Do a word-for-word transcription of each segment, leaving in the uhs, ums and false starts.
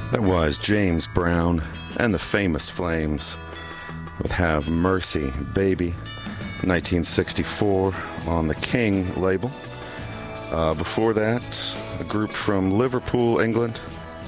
That was James Brown and the Famous Flames with Have Mercy, Baby, nineteen sixty-four on the King label. Uh, before that, a group from Liverpool, England.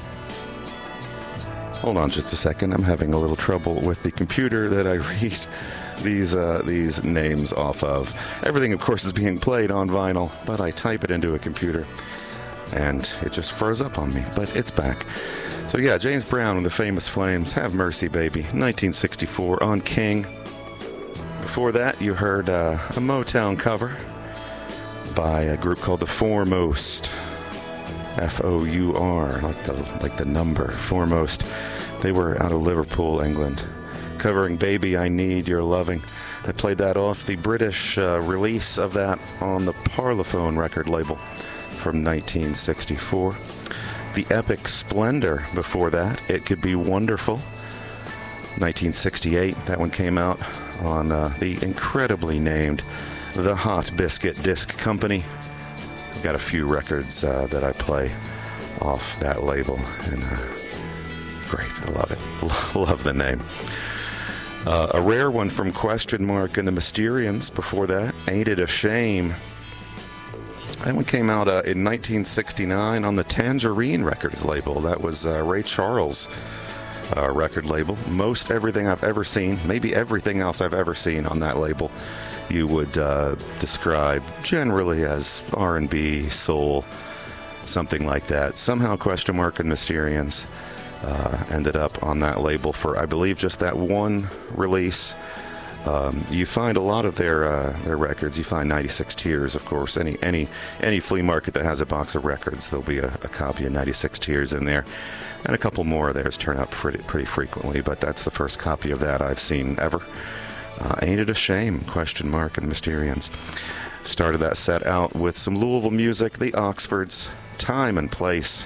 Hold on just a second. I'm having a little trouble with the computer that I read these uh, these names off of. Everything, of course, is being played on vinyl, but I type it into a computer, and it just froze up on me, but it's back. So yeah, James Brown and the Famous Flames, Have Mercy, Baby, nineteen sixty-four on King. Before that, you heard uh, a Motown cover by a group called The Fourmost. F O U R, like the like the number, Fourmost. They were out of Liverpool, England, covering Baby, I Need Your Loving. They played that off the British uh, release of that on the Parlophone record label from nineteen sixty-four. The Epic Splendor before that, It Could Be Wonderful, nineteen sixty-eight. That one came out on uh, the incredibly named The Hot Biscuit Disc Company. I've got a few records uh, that I play off that label, and uh, great, I love it. Love the name. Uh, a rare one from Question Mark and the Mysterians before that, Ain't It a Shame. That one came out uh, in nineteen sixty-nine on the Tangerine Records label. That was uh, Ray Charles' uh, record label. Most everything I've ever seen, maybe everything else I've ever seen on that label, you would uh, describe generally as R and B, soul, something like that. Somehow Question Mark and Mysterians uh, ended up on that label for, I believe, just that one release. Um, you find a lot of their uh, their records. You find ninety-six Tears, of course. Any any any flea market that has a box of records, there'll be a, a copy of ninety-six Tears in there, and a couple more of theirs turn up pretty pretty frequently. But that's the first copy of that I've seen ever. Uh, Ain't It a Shame? Question Mark and Mysterians. Started that set out with some Louisville music, the Oxfords, Time and Place.